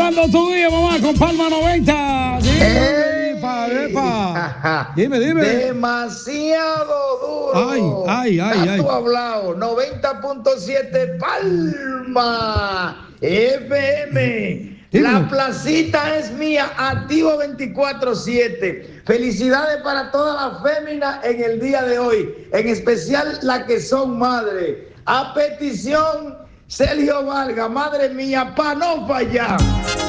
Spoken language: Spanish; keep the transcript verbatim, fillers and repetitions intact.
Comenzando tu día, mamá, con Palma noventa. Dime, epa, epa. Dime, dime. Demasiado duro. Ay, ay, ay, ay. Tanto hablado. noventa punto siete Palma F M. La placita es mía, activo veinticuatro siete. Felicidades para todas las féminas en el día de hoy, en especial las que son madres. A petición, Sergio Vargas, madre mía, pa' no fallar.